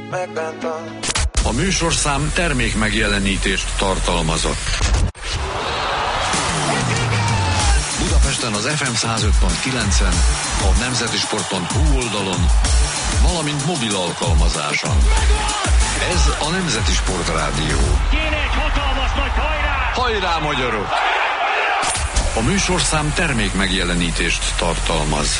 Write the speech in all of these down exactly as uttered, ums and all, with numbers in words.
A műsorszám termék megjelenítést tartalmazott. Budapesten az ef em száz öt pont kilencen, a nemzetisport pont hu oldalon, valamint mobil alkalmazáson. Ez a Nemzeti Sport Rádió. Kéne egy hatalmas nagy hajrá! Hajrá, magyarok! A műsorszám termék megjelenítést tartalmaz.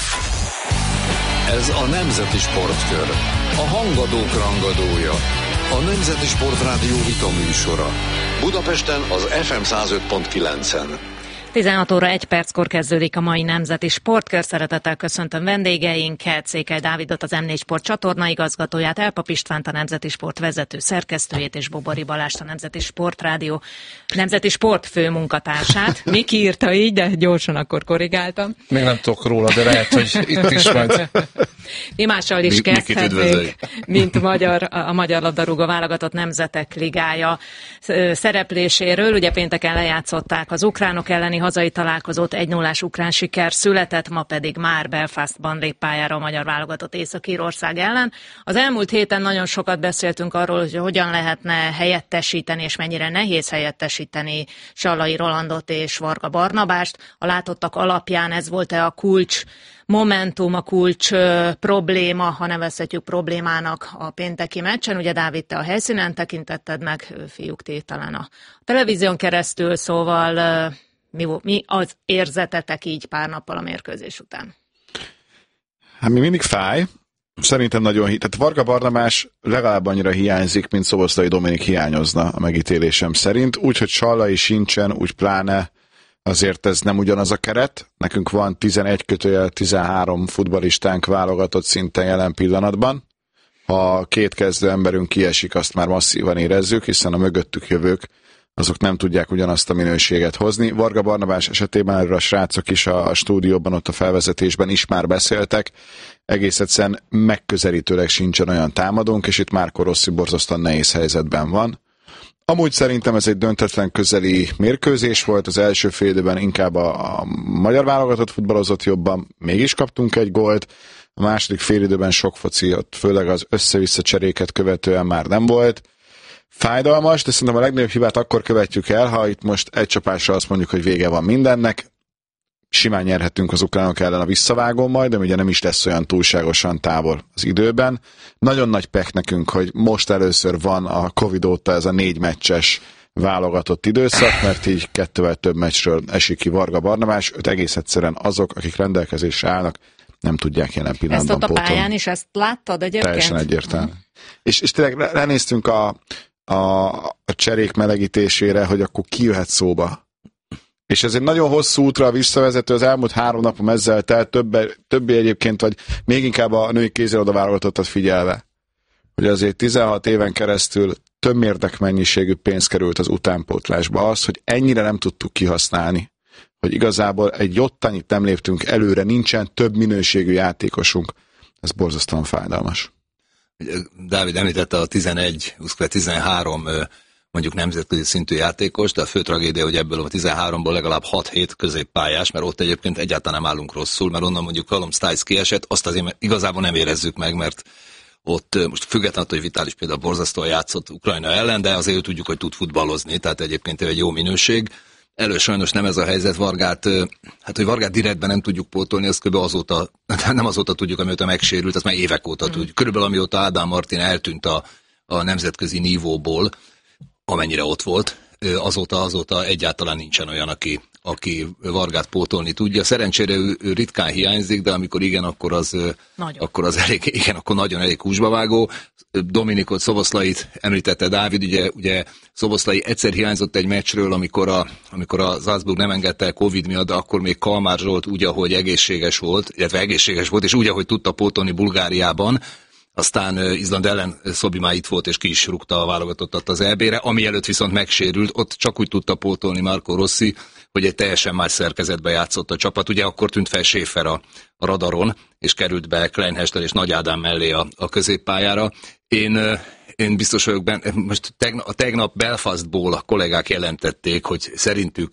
Ez a Nemzeti Sportkör. A hangadók rangadója. A Nemzeti Sport Rádió vitaműsora. Budapesten az ef em száz öt pont kilencen. tizenhat óra egy perckor kezdődik a mai Nemzeti Sportkör. Szeretettel köszöntöm vendégeinket, Székely Dávidot, az em négy Sport csatorna igazgatóját, Elpap Istvánt, a Nemzeti Sport vezető szerkesztőjét, és Bobori Balást, a Nemzeti Sport Rádió Nemzeti Sport főmunkatársát. Miki írta így, de gyorsan akkor korrigáltam. Még nem tudok róla, de lehet, hogy itt is majd. Mi mással is kezdhetnénk, mint magyar, a Magyar Labdarúgó Válogatott Nemzetek Ligája szerepléséről. Ugye pénteken lejátszották az ukránok elleni hazai találkozót, egy nullás ukrán siker született, ma pedig már Belfastban lép pályára a magyar válogatott Észak-Írország ellen. Az elmúlt héten nagyon sokat beszéltünk arról, hogy hogyan lehetne helyettesíteni, és mennyire nehéz helyettesíteni Sallai Rolandot és Varga Barnabást. A látottak alapján ez volt-e a kulcs momentum, a kulcs ö, probléma, ha nevezhetjük problémának a pénteki meccsen. Ugye Dávid, te a helyszínen tekintetted meg, fiúk, ti talán a televízión keresztül, szóval ö, mi, mi az érzetetek így pár nappal a mérkőzés után? Hát mi mindig fáj. Szerintem nagyon, hi- tehát Varga Barnabás legalább annyira hiányzik, mint Szoboszlai Dominik hiányozna a megítélésem szerint. Úgyhogy Sallai sincsen, úgy pláne azért ez nem ugyanaz a keret. Nekünk van tizenegy kötőjel tizenhárom futballistánk válogatott szinten jelen pillanatban. Ha két kezdő emberünk kiesik, azt már masszívan érezzük, hiszen a mögöttük jövők azok nem tudják ugyanazt a minőséget hozni. Varga Barnabás esetében erről a srácok is a stúdióban, ott a felvezetésben is már beszéltek. Egész egyszerűen megközelítőleg sincsen olyan támadónk, és itt Marco Rossi borzasztóan nehéz helyzetben van. Amúgy szerintem ez egy döntetlen közeli mérkőzés volt, az első fél időben inkább a, a magyar válogatott futballozott jobban, mégis kaptunk egy gólt, a második fél időben sok foci, ott főleg az össze-vissza cseréket követően már nem volt. Fájdalmas, de szerintem a legnagyobb hibát akkor követjük el, ha itt most egy csapásra azt mondjuk, hogy vége van mindennek. Simán nyerhetünk az ukránok ellen a visszavágón majd, de ugye nem is lesz olyan túlságosan távol az időben. Nagyon nagy pech nekünk, hogy most először van a Covid óta ez a négy meccses válogatott időszak, mert így kettővel több meccsről esik ki Varga Barnabás, őt egész egyszerűen azok, akik rendelkezésre állnak, nem tudják jelen pillanatban pótolni. Ezt ott a pályán pótolni. is, ezt láttad egyébként? Teljesen egyértelmű. És, és tényleg lenéztünk a, a, a cserék melegítésére, hogy akkor ki jöhet szóba. És ez egy nagyon hosszú útra visszavezető, az elmúlt három napom ezzel telt, többi, többi egyébként, vagy még inkább a női kézilabda válogatottat figyelve, hogy azért tizenhat éven keresztül több mérdekmennyiségű pénz került az utánpótlásba. Az, hogy ennyire nem tudtuk kihasználni, hogy igazából egy jottanit nem léptünk előre, nincsen több minőségű játékosunk, ez borzasztóan fájdalmas. Dávid említette a tizenegy, tizenhárom mondjuk nemzetközi szintű játékos, de a fő tragédia, hogy ebből a tizenháromból legalább hat-hét középpályás, mert ott egyébként egyáltalán nem állunk rosszul, mert onnan mondjuk Callum Stiles kiesett, azt azért igazából nem érezzük meg, mert ott most függetlenül, hogy Vitális például borzasztóan játszott Ukrajna ellen, de azért tudjuk, hogy tud futballozni, tehát egyébként egy jó minőség. Elő sajnos nem ez a helyzet, Vargát, hát hogy Vargát direktben nem tudjuk pótolni, azt kb. azóta, nem azóta tudjuk, amióta megsérült, azt már évek óta mm. tudjuk. Körülbelül amióta Ádám Martin eltűnt a, a nemzetközi nívóból, amennyire ott volt, azóta, azóta egyáltalán nincsen olyan, aki, aki Vargát pótolni tudja. Szerencsére ő, ő ritkán hiányzik, de amikor igen, akkor az, akkor az elég, igen, akkor nagyon elég húsbavágó. Dominikot, Szoboszlait említette Dávid, ugye, ugye Szoboszlai egyszer hiányzott egy meccsről, amikor a, amikor a Salzburg nem engedte el Covid miatt, de akkor még Kalmár Zsolt úgy, ahogy egészséges volt, illetve egészséges volt, és úgy, ahogy tudta pótolni Bulgáriában. Aztán Izland ellen Szobi már itt volt, és ki is rúgta a válogatottat az é bé-re, ami előtt viszont megsérült, ott csak úgy tudta pótolni Marco Rossi, hogy egy teljesen más szerkezetbe játszott a csapat. Ugye akkor tűnt fel Schäfer a, a radaron, és került be Klein Hessler és Nagy Ádám mellé a, a középpályára. Én, én biztos vagyok benne, most tegnap, a tegnap Belfastból a kollégák jelentették, hogy szerintük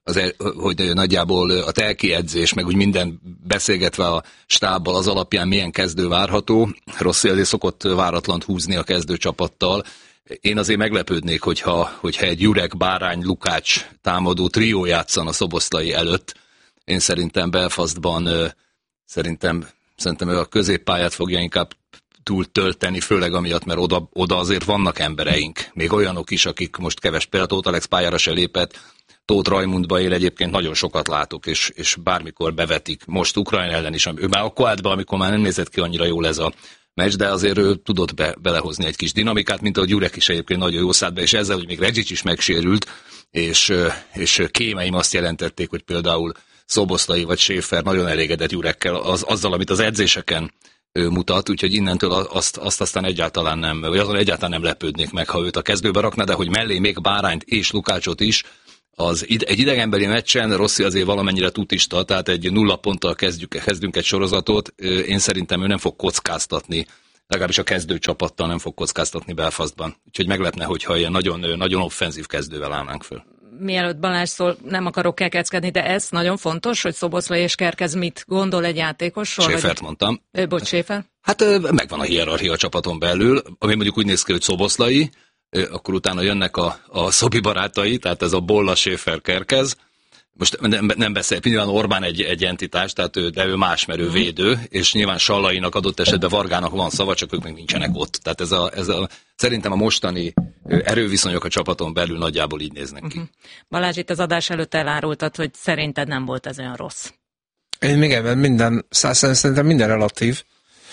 az, hogy nagyjából a telki edzés, meg úgy minden beszélgetve a stábbal az alapján milyen kezdő várható. Rossi azért szokott váratlant húzni a kezdőcsapattal. Én azért meglepődnék, hogyha, hogyha egy Jurek, Bárány, Lukács támadó trió játszan a Szoboszlai előtt. Én szerintem Belfastban szerintem, szerintem ő a középpályát fogja inkább túl tölteni, főleg amiatt, mert oda, oda azért vannak embereink. Még olyanok is, akik most keves, például Tóth Alex pályára se lépett, Tóth Rajmundba él, egyébként nagyon sokat látok, és, és bármikor bevetik. Most Ukrajna ellen is, ő már akkor állt be, amikor már nem nézett ki annyira jól ez a meccs, de azért ő tudott be, belehozni egy kis dinamikát, mint ahogy Jurek is egyébként nagyon jó szállt be, és ezzel, hogy még Reggic is megsérült, és, és kémeim azt jelentették, hogy például Szoboszlai vagy Schäfer nagyon elégedett Jurekkel, az, azzal, amit az edzéseken ő mutat, úgyhogy innentől azt, azt aztán egyáltalán nem, vagy azon egyáltalán nem lepődnék meg, ha őt a kezdőbe rakna, de hogy mellé még Bárányt és Lukácsot is, az ide, egy idegenbeli meccsen Rossi azért valamennyire tutista, tehát egy nulla ponttal kezdjük, kezdünk egy sorozatot, én szerintem ő nem fog kockáztatni, legalábbis a kezdőcsapattal nem fog kockáztatni Belfastban. Úgyhogy meglepne, hogyha ilyen nagyon, nagyon offenzív kezdővel állnánk föl. Mielőtt Balázs szól, nem akarok kekeckedni, de ez nagyon fontos, hogy Szoboszlai és Kerkez mit gondol egy játékosról? Schäfert vagy... mondtam. Ö, bocs, Schäfer. Hát megvan a hierarchia a csapaton belül, ami mondjuk úgy néz ki, hogy Szoboszlai, akkor utána jönnek a, a Szobi barátai, tehát ez a Bolla, Schäfer, Kerkez. Most nem, nem beszél, nyilván Orbán egy, egy entitás, tehát ő, de ő más, mert ő védő, és nyilván Sallainak adott esetben Vargának van szava, csak ők még nincsenek ott. Tehát ez a, ez a, szerintem a mostani erőviszonyok a csapaton belül nagyjából így néznek ki. Uh-huh. Balázs, itt az adás előtt elárultad, hogy szerinted nem volt ez olyan rossz. Én igen, mert minden, szerintem minden relatív.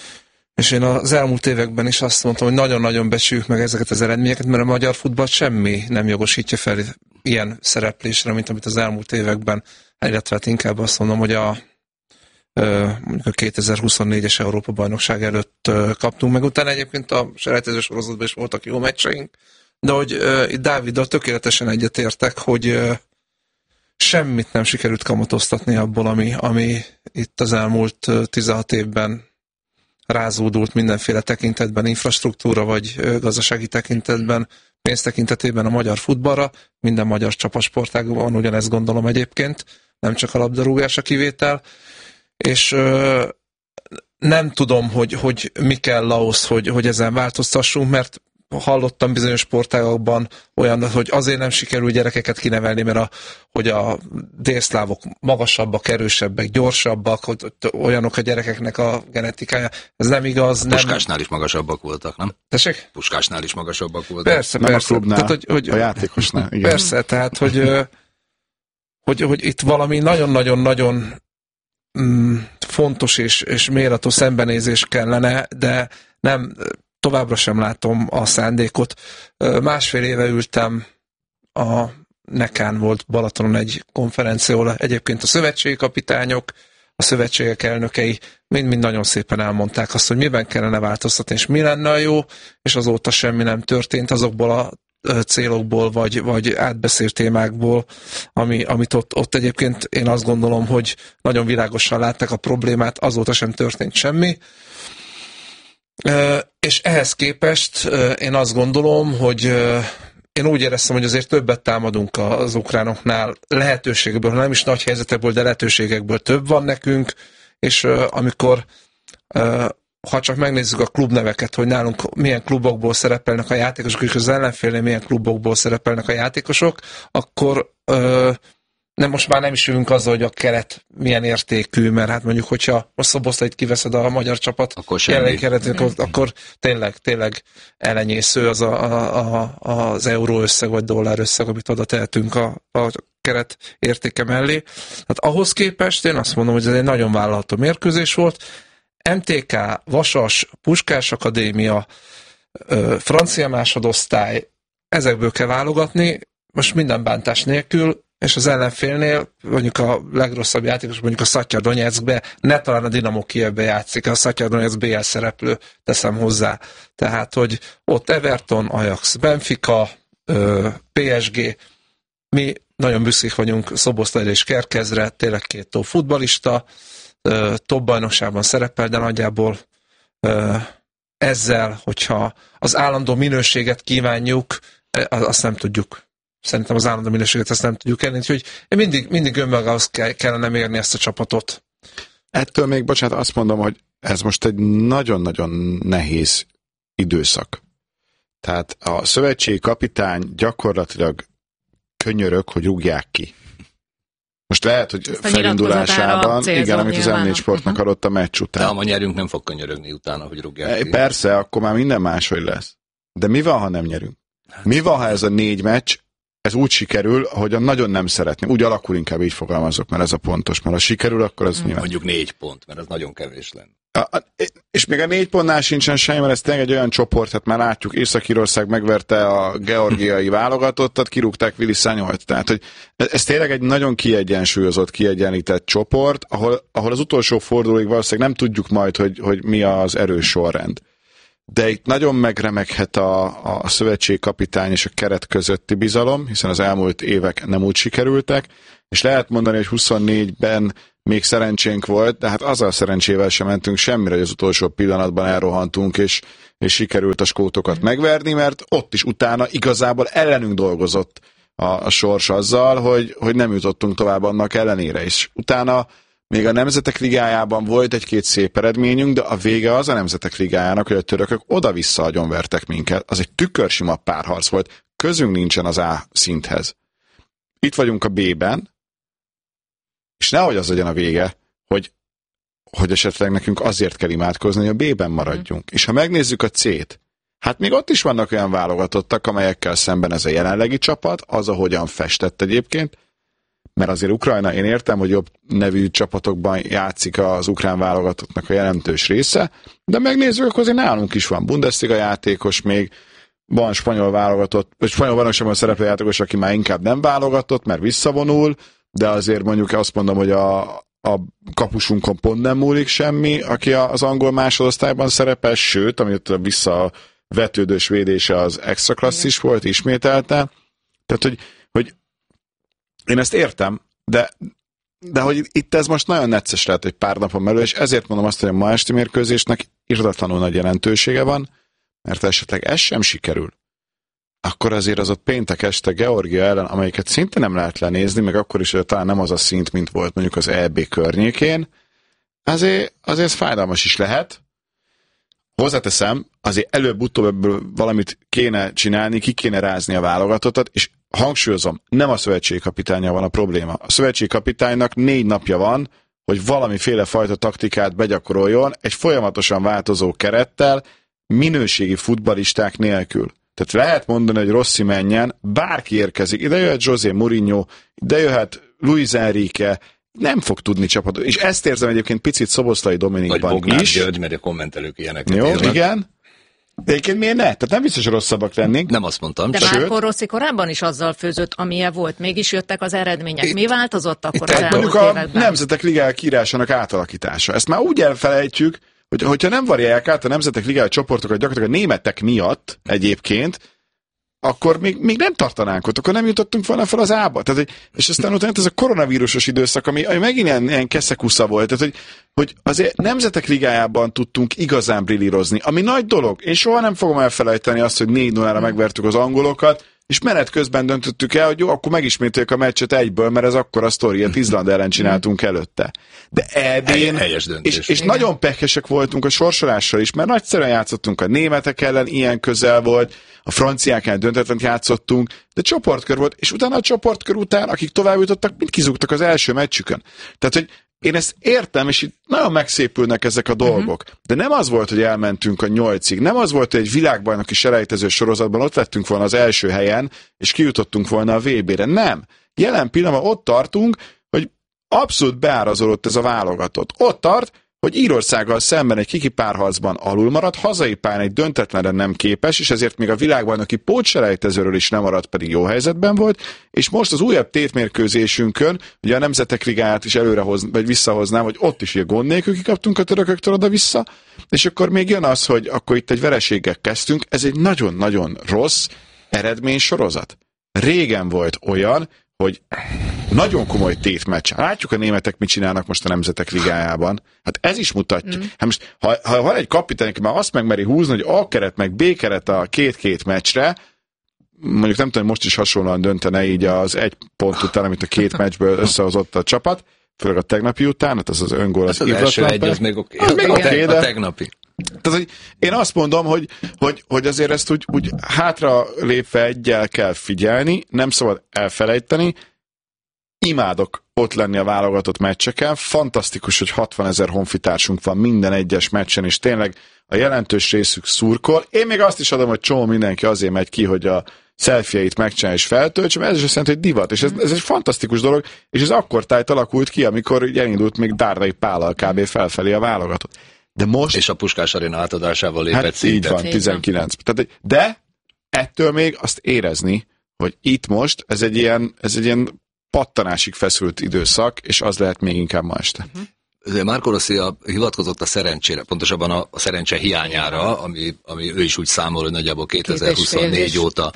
És én az elmúlt években is azt mondtam, hogy nagyon-nagyon becsüljük meg ezeket az eredményeket, mert a magyar futball semmi nem jogosítja fel ilyen szereplésre, mint amit az elmúlt években, illetve hát inkább azt mondom, hogy a, a kétezer-huszonnégyes Európa-bajnokság előtt kaptunk meg. Utána egyébként a selejtező sorozatban is voltak jó meccseink, de hogy itt Dáviddal tökéletesen egyetértek, hogy semmit nem sikerült kamatoztatni abból, ami, ami itt az elmúlt tizenhat évben rázódult mindenféle tekintetben, infrastruktúra vagy gazdasági tekintetben, pénz tekintetében a magyar futballra, minden magyar csapatsportágban ugyanezt gondolom egyébként, nem csak a labdarúgás a kivétel, és ö, nem tudom, hogy, hogy mi kell ahhoz, hogy, hogy ezen változtassunk, mert hallottam bizonyos sportágokban olyan, hogy azért nem sikerül gyerekeket kinevelni, mert a, hogy a délszlávok magasabbak, erősebbek, gyorsabbak, hogy olyanok a gyerekeknek a genetikája. Ez nem igaz. Puskásnál nem... is magasabbak voltak, nem? Tessék? Puskásnál is magasabbak voltak. Persze, nem persze. A klubnál, tehát, hogy, hogy, a játékosnál. Igen. Persze, tehát, hogy, hogy, hogy itt valami nagyon-nagyon-nagyon mm, fontos és, és méretű szembenézés kellene, de nem... Továbbra sem látom a szándékot. Másfél éve ültem, a Nekán volt Balatonon egy konferenció, egyébként a szövetségi kapitányok, a szövetségek elnökei mind-mind nagyon szépen elmondták azt, hogy miben kellene változtatni, és mi lenne a jó, és azóta semmi nem történt azokból a célokból, vagy, vagy átbeszélt témákból, ami, amit ott, ott egyébként én azt gondolom, hogy nagyon világosan látták a problémát, azóta sem történt semmi. Uh, és ehhez képest uh, én azt gondolom, hogy uh, én úgy éreztem, hogy azért többet támadunk az ukránoknál, lehetőségből, nem is nagy helyzetekből, de lehetőségekből több van nekünk, és uh, amikor uh, ha csak megnézzük a klubneveket, hogy nálunk milyen klubokból szerepelnek a játékosok, és az ellenfélnél milyen klubokból szerepelnek a játékosok, akkor uh, nem, most már nem is jövünk azzal, hogy a keret milyen értékű, mert hát mondjuk, hogyha most Szoboszlait kiveszed a magyar csapat jelenlegi keretnek, akkor, akkor tényleg, tényleg elenyésző az a, a, a, az euró összeg, vagy dollár összeg, amit oda tehetünk a, a keret értéke mellé. Hát ahhoz képest én azt mondom, hogy ez egy nagyon vállalható mérkőzés volt. em té ká, Vasas, Puskás Akadémia, francia másodosztály, ezekből kell válogatni, most minden bántás nélkül, és az ellenfélnél, mondjuk a legrosszabb játékos, mondjuk a Szattyar Donyeckbe, ne talán a Dinamo Kijevbe játszik, a Szattyar Donyeck bé el szereplő, teszem hozzá. Tehát, hogy ott Everton, Ajax, Benfica, pé es gé, mi nagyon büszkék vagyunk Szoboszlaira és Kerkezre, tényleg két top futballista, top bajnokságban szerepel, de nagyjából ezzel, hogyha az állandó minőséget kívánjuk, azt nem tudjuk szerintem az állandó minőséget ezt nem tudjuk elni, úgyhogy mindig, mindig önmagához kellene mérni ezt a csapatot. Ettől még, bocsánat, azt mondom, hogy ez most egy nagyon-nagyon nehéz időszak. Tehát a szövetségi kapitány gyakorlatilag könyörög, hogy rúgják ki. Most lehet, hogy felindulásában, igen, amit az em négy Sportnak uh-huh. adott a meccs után. De ha ma nyerünk, nem fog könyörögni utána, hogy rúgják ki. Persze, akkor már minden máshogy lesz. De mi van, ha nem nyerünk? Mi van, ha ez a négy meccs, ez úgy sikerül, ahogyan nagyon nem szeretném. Úgy alakul, inkább így fogalmazok, mert ez a pontos. Mert ha sikerül, akkor az hmm. nyilván... Mondjuk négy pont, mert ez nagyon kevés lenne. A, a, és még a négy pontnál sincsen semmi, mert ez tényleg egy olyan csoport, hát már látjuk, Észak-Írország megverte a georgiai válogatottat, kirúgták Vilisanyolt. Tehát, hogy ez tényleg egy nagyon kiegyensúlyozott, kiegyenlített csoport, ahol, ahol az utolsó fordulóig valószínűleg nem tudjuk majd, hogy, hogy mi az erős sorrend. De itt nagyon megremeghet a, a szövetségkapitány és a keret közötti bizalom, hiszen az elmúlt évek nem úgy sikerültek, és lehet mondani, hogy huszonnégyben még szerencsénk volt, de hát azzal szerencsével sem mentünk semmire, hogy az utolsó pillanatban elrohantunk, és, és sikerült a skótokat megverni, mert ott is utána igazából ellenünk dolgozott a, a sors azzal, hogy, hogy nem jutottunk tovább annak ellenére is. Utána még a Nemzetek Ligájában volt egy-két szép eredményünk, de a vége az a Nemzetek Ligájának, hogy a törökök oda-vissza agyonvertek minket. Az egy tükörsima párharc volt. Közünk nincsen az A szinthez. Itt vagyunk a B-ben, és nehogy az legyen a vége, hogy, hogy esetleg nekünk azért kell imádkozni, hogy a B-ben maradjunk. Mm. És ha megnézzük a C-t, hát még ott is vannak olyan válogatottak, amelyekkel szemben ez a jelenlegi csapat, az, ahogyan festett egyébként, mert azért Ukrajna, én értem, hogy jobb nevű csapatokban játszik az ukrán válogatottnak a jelentős része, de megnézzük, akkor azért nálunk is van Bundesliga játékos, még van spanyol válogatott, vagy spanyol bajnokságban szereplő játékos, aki már inkább nem válogatott, mert visszavonul, de azért mondjuk azt mondom, hogy a, a kapusunkon pont nem múlik semmi, aki az angol másodosztályban szerepel, sőt, amit a visszavetődős védése az extra klasszis volt, ismételte. Tehát, hogy, hogy én ezt értem, de, de hogy itt ez most nagyon necces lehet egy pár napon belül, és ezért mondom azt, hogy a ma esti mérkőzésnek irdatlanul nagy jelentősége van, mert esetleg ez sem sikerül, akkor azért az ott péntek este Georgia ellen, amelyiket szinte nem lehet lenézni, meg akkor is, hogy talán nem az a szint, mint volt mondjuk az é bé környékén, azért, azért fájdalmas is lehet. Hozzáteszem, azért előbb-utóbb ebből valamit kéne csinálni, ki kéne rázni a válogatottat, és hangsúlyozom, nem a szövetségkapitánnyal van a probléma. A szövetségkapitánynak négy napja van, hogy valamiféle fajta taktikát begyakoroljon egy folyamatosan változó kerettel, minőségi futballisták nélkül. Tehát lehet mondani, hogy Rossi menjen, bárki érkezik, ide jöhet José Mourinho, ide jöhet Luis Enrique, nem fog tudni csapatot. És ezt érzem egyébként picit Szoboszlai Dominikban is. György, mert a kommentelők ilyeneket jó, érnek. Igen. De egyébként miért ne? Tehát nem biztos, hogy rosszabbak lennénk. Nem azt mondtam. De Márko Rossi korábban is azzal főzött, amilyen volt. Mégis jöttek az eredmények. Itt, Mi változott akkor az elmúlt mondjuk években? A Nemzetek Ligája kiírásának átalakítása. Ezt már úgy elfelejtjük, hogy hogyha nem variálják át a Nemzetek Ligája csoportokat gyakorlatilag a németek miatt egyébként, akkor még, még nem tartanánk ott, akkor nem jutottunk volna fel az ába. Tehát, és aztán utána ez a koronavírusos időszak, ami, ami megint ilyen, ilyen keszekusza volt, tehát, hogy, hogy azért Nemzetek Ligájában tudtunk igazán brillírozni, ami nagy dolog. Én soha nem fogom elfelejteni azt, hogy négy nullára megvertük az angolokat, és menet közben döntöttük el, hogy jó, akkor megismételjük a meccset egyből, mert ez akkor a sztori, a Izland ellen csináltunk előtte. De é bén, helyes döntés. És, és nagyon pehesek voltunk a sorsolással is, mert nagyszerűen játszottunk a németek ellen, ilyen közel volt, a franciák ellen döntetlent játszottunk, de csoportkör volt, és utána a csoportkör után, akik tovább jutottak, mind kizúgtak az első meccsükön. Tehát, hogy én ezt értem, és itt nagyon megszépülnek ezek a dolgok. Uh-huh. De nem az volt, hogy elmentünk a nyolcig, nem az volt, hogy egy világbajnoki selejtező sorozatban ott lettünk volna az első helyen, és kijutottunk volna a vé bére. Nem. Jelen pillanatban ott tartunk, hogy abszolút beárazolott ez a válogatott. Ott tart, hogy Írországgal szemben egy kiki párharcban alul marad, hazai pályán egy döntetlenre nem képes, és ezért még a világbajnoki pótselejtezőről is nem maradt, pedig jó helyzetben volt, és most az újabb tétmérkőzésünkön, ugye a Nemzetek Ligáját is előrehoz, vagy visszahoznám, hogy ott is ugye gond nélkül kikaptunk a törököktől oda-vissza, és akkor még jön az, hogy akkor itt egy vereséggel kezdtünk, ez egy nagyon-nagyon rossz eredménysorozat. Régen volt olyan, hogy nagyon komoly tétmeccs. Látjuk a németek mit csinálnak most a Nemzetek Ligájában. Hát ez is mutatja. Mm. Hát most, ha, ha van egy kapitány, aki már azt megmeri húzni, hogy A keret meg B keret a két-két meccsre, mondjuk nem tudom, most is hasonlóan döntene így az egy pont után, amit a két meccsből összehozott a csapat, főleg a tegnapi után, hát az az öngól az, az első egy, az még oké. Az még oké, de... A tegnapi. Tehát, hogy én azt mondom, hogy, hogy, hogy azért ezt úgy, úgy hátra lépve egyel kell figyelni, nem szabad elfelejteni. Imádok ott lenni a válogatott meccseken, fantasztikus, hogy hatvanezer honfitársunk van minden egyes meccsen, és tényleg a jelentős részük szurkol. Én még azt is adom, hogy csomó mindenki azért megy ki, hogy a selfie-eit megcsinálja és feltöltsem, ez is azt jelenti, hogy divat, és ez, ez egy fantasztikus dolog, és ez akkor tájt alakult ki, amikor elindult még Dárdai Pállal kb. Felfelé a válogatott. De most... És a Puskás Aréna átadásával lépett hát szintet. így van, tizenkilenc. Tehát, de ettől még azt érezni, hogy itt most ez egy ilyen, ez egy ilyen pattanásig feszült időszak, és az lehet még inkább ma este. Uh-huh. Marco Rossi a, hivatkozott a szerencsére, pontosabban a, a szerencse hiányára, ami, ami ő is úgy számol, hogy nagyjából kétezer-huszonnégy óta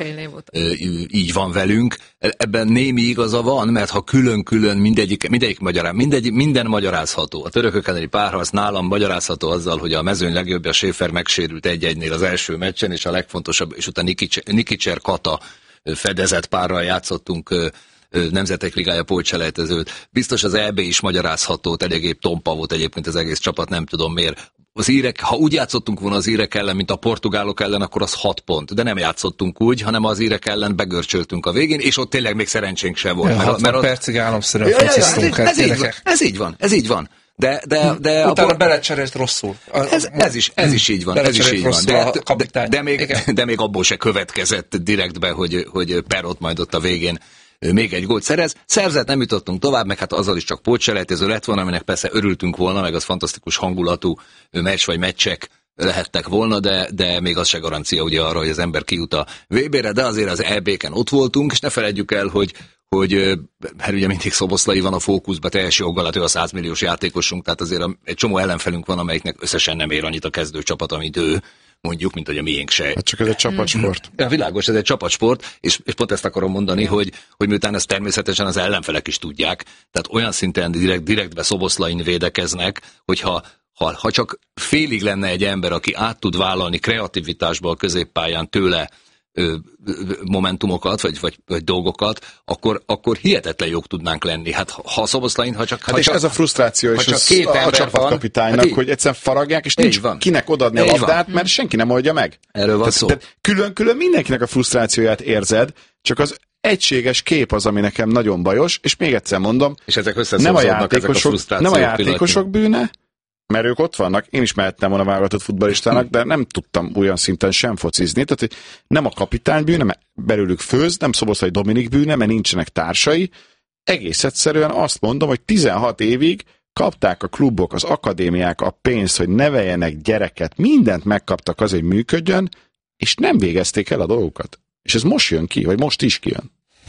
így van velünk. Ebben némi igaza van, mert ha külön-külön mindegyik, mindegyik magyaráz, mindegy, minden magyarázható. A törökök elleni párharc nálam magyarázható azzal, hogy a mezőny legjobbja Schäfer megsérült egy-egynél az első meccsen, és a legfontosabb, és utána Nikicser Kata fedezett párral játszottunk Nemzetek Ligája pótselejtezőt. Biztos az é bé is magyarázható, eléggé tompa volt egyébként az egész csapat, nem tudom miért. Az írek, ha úgy játszottunk volna az írek ellen, mint a portugálok ellen, akkor az hat pont. De nem játszottunk úgy, hanem az írek ellen begörcsöltünk a végén, és ott tényleg még szerencsénk se volt. Ja, mert, hatvan mert percig államszerűen ja, focisztunk. Ja, ez, ez, így van, ez így van, ez így van. De, de, de utána a... belecserélt rosszul. Ez, ez, is, ez is így van, ez is így van. De, de, de, még, de még abból se következett direktbe, hogy, hogy Perot majd ott a végén még egy gólt szerez. Szerzett, nem jutottunk tovább, meg hát azzal is csak pótselejtező lett volna, aminek persze örültünk volna, meg az fantasztikus hangulatú meccs vagy meccsek lehettek volna, de, de még az se garancia ugye arra, hogy az ember kijut a vé bé-re, de azért az é bé-ken ott voltunk, és ne feledjük el, hogy hogy hát ugye mindig Szoboszlai van a fókuszban, teljes joggal, hát ő a száz milliós játékosunk, tehát azért egy csomó ellenfelünk van, amelyiknek összesen nem ér annyit a kezdőcsapat, amit ő, mondjuk, mint hogy a miénk se. Hát csak ez egy csapatsport. Ja, világos, ez egy csapatsport, és, és pont ezt akarom mondani, hogy, hogy miután ezt természetesen az ellenfelek is tudják, tehát olyan szinten direkt, direktbe Szoboszlain védekeznek, hogyha ha, ha csak félig lenne egy ember, aki át tud vállalni kreativitásba a középpályán tőle ö, momentumokat, vagy, vagy, vagy dolgokat, akkor, akkor hihetetlen jók tudnánk lenni. Hát ha a Szoboszlain, ha csak... Hát ha és csak, ez a frusztráció is az két a, a csapatkapitánynak, hát hogy egyszerűen faragják, és nincs van. Kinek odaadni a labdát, mert senki nem oldja meg. Erről van tehát, szó. Tehát külön-külön mindenkinek a frusztrációját érzed, csak az egységes kép az, ami nekem nagyon bajos, és még egyszer mondom, és ezek nem a játékosok, a nem a játékosok bűne, mert ők ott vannak, én is mehettem volna válogatott futballistának, de nem tudtam olyan szinten sem focizni, tehát hogy nem a kapitány bűne, mert belőlük főz, nem Szoboszlai Dominik bűne, mert nincsenek társai, egész egyszerűen azt mondom, hogy tizenhat évig kapták a klubok, az akadémiák a pénzt, hogy neveljenek gyereket, mindent megkaptak azért, hogy működjön, és nem végezték el a dolgokat. És ez most jön ki, vagy most is kijön.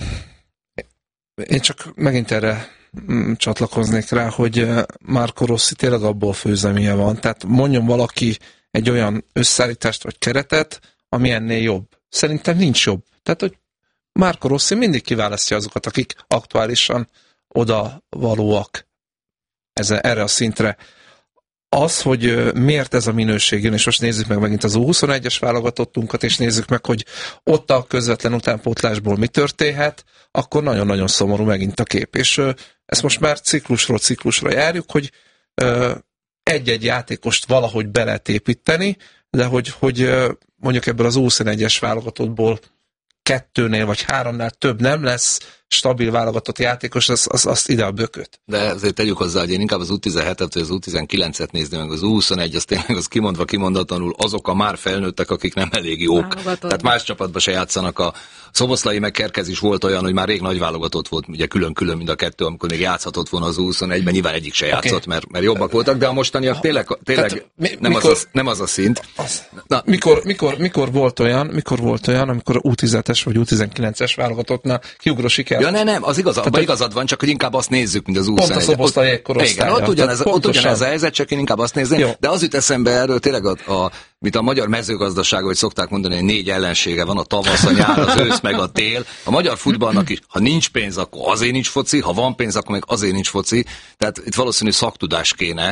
Én csak megint erre csatlakoznék rá, hogy Marco Rossi tényleg abból főzemie van. Tehát mondjon valaki egy olyan összeállítást vagy keretet, ami ennél jobb. Szerintem nincs jobb. Tehát, hogy Marco Rossi mindig kiválasztja azokat, akik aktuálisan oda valóak erre a szintre. Az, hogy miért ez a minőség jön, és most nézzük meg megint az U huszonegyes válogatottunkat, és nézzük meg, hogy ott a közvetlen utánpótlásból mi történhet, akkor nagyon-nagyon szomorú megint a kép. És ezt most már ciklusról ciklusra járjuk, hogy egy-egy játékost valahogy be lehet építeni, de hogy, hogy mondjuk ebből az U huszonegyes válogatottból kettőnél vagy háromnál több nem lesz stabil válogatott játékos, az, az, azt ide a bököt. De azért tegyük hozzá, hogy én inkább az U tizenhetet vagy az U tizenkilencet nézném, meg az U huszonegy, az tényleg az kimondva kimondatlanul azok a már felnőttek, akik nem elég jók. Válogatott. Tehát más csapatban se játszanak. A Szoboszlai meg Kerkez is volt olyan, hogy már rég nagy válogatott volt, ugye külön-külön mind a kettő, amikor még játszhatott volna az U huszonegyben, nyilván egyik se játszott, okay. mert, mert jobbak voltak, de a mostaniak tényleg, tényleg mi, nem, mikor, az a, nem az a szint. Az, Na, mikor, mikor, mikor volt olyan, mikor volt olyan, amikor U tízes vagy U tizenkilences válogatottnál kiugró siker. Ja, ne, nem, az igaz, abban igazad van, csak hogy inkább azt nézzük, mint az U huszonegy. Pont a Szoboszlai korosztálya. Igen, ott ugyanez, ott ugyanez a helyzet, csak én inkább azt nézném. Jó. De az jut eszembe erről tényleg, a, a, mint a magyar mezőgazdaság, hogy szokták mondani, hogy négy ellensége van, a tavasz, a nyár, az ősz, meg a tél. A magyar futballnak is, ha nincs pénz, akkor azért nincs foci, ha van pénz, akkor meg azért nincs foci. Tehát itt valószínű szaktudás kéne,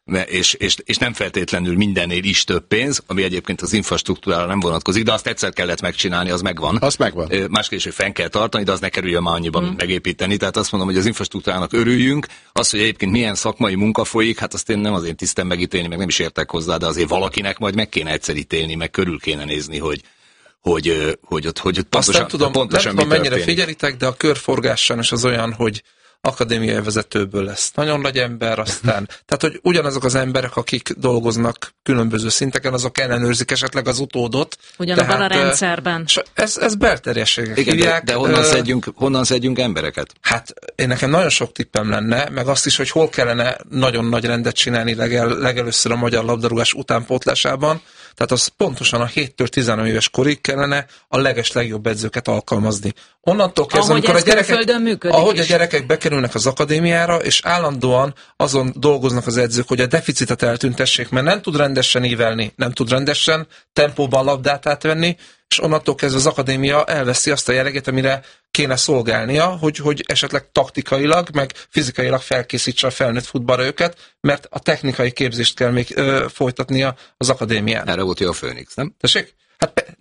és, és, és nem feltétlenül mindennél is több pénz, ami egyébként az infrastruktúrára nem vonatkozik, de azt egyszer kellett megcsinálni, az megvan. Az megvan. Másképp, hogy fenn kell tartani, de az ne kerüljön már annyiban, hmm. megépíteni. Tehát azt mondom, hogy az infrastruktúrának örüljünk. Az, hogy egyébként milyen szakmai munka folyik, hát azt én nem azért tisztem megítélni, meg nem is értek hozzá, de azért valakinek majd meg kéne egyszer ítélni, meg körül kéne nézni, hogy hogy, hogy ott, hogy ott pontosan, azt nem tudom, pontosan nem tudom mennyire történik. figyelitek, de a körforgás sajnos az olyan, hogy akadémiai vezetőből lesz nagyon nagy ember, aztán, tehát, hogy ugyanazok az emberek, akik dolgoznak különböző szinteken, azok ellenőrzik esetleg az utódot. Ugyanabban a rendszerben. Ez, ez belterjességek Igen, hívják. De, de honnan, szedjünk, honnan szedjünk embereket? Hát én nekem nagyon sok tippem lenne, meg azt is, hogy hol kellene nagyon nagy rendet csinálni legel, legelőször a magyar labdarúgás utánpótlásában. Tehát az pontosan a héttől tizenegy éves korig kellene a leges legjobb edzőket alkalmazni. Onnantól kezdve, amikor a gyerekek, ahogy a gyerekek bekerülnek az akadémiára, és állandóan azon dolgoznak az edzők, hogy a deficitet eltüntessék, mert nem tud rendesen ívelni, nem tud rendesen tempóban labdát átvenni, és onnantól kezdve az akadémia elveszi azt a jelleget, amire kéne szolgálnia, hogy, hogy esetleg taktikailag, meg fizikailag felkészítse a felnőtt futballra őket, mert a technikai képzést kell még ö, folytatnia az akadémián. Erre volt jó a Főnix, nem? Tessék?